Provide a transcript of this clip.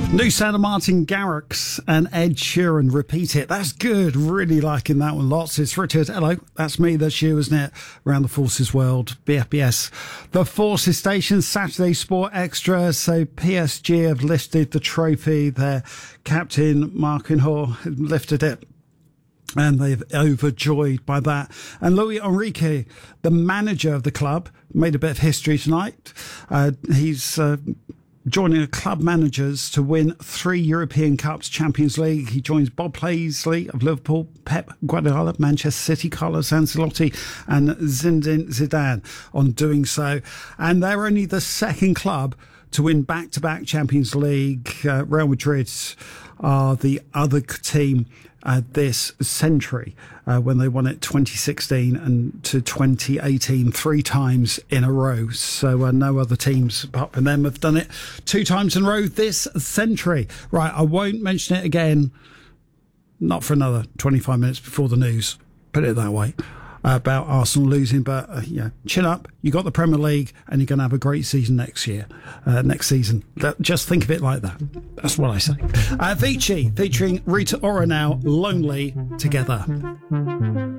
New sound of Martin Garrix and Ed Sheeran, Repeat It. That's good. Really liking that one lots. It's Richard. Hello. That's me. That's you, isn't it? Around the Forces World. BFBS. The Forces Station, Saturday Sport Extra. So PSG have lifted the trophy. Their captain, Mark Inhor, lifted it. And they're overjoyed by that. And Luis Enrique, the manager of the club, made a bit of history tonight. He's joining a club managers to win 3 European Cups, Champions League. He joins Bob Paisley of Liverpool, Pep Guardiola, Manchester City, Carlos Ancelotti and Zinedine Zidane on doing so. And they're only the second club to win back-to-back Champions League. Real Madrid are the other team this century when they won it 2016 and to 2018 3 times in a row. So no other teams apart from them have done it 2 times in a row this century. Right, I won't mention it again, not for another 25 minutes before the news, put it that way, about Arsenal losing. But chin up, you got the Premier League and you're going to have a great season next season. Just think of it like that. That's what I say. Avicii featuring Rita Ora now, Lonely Together.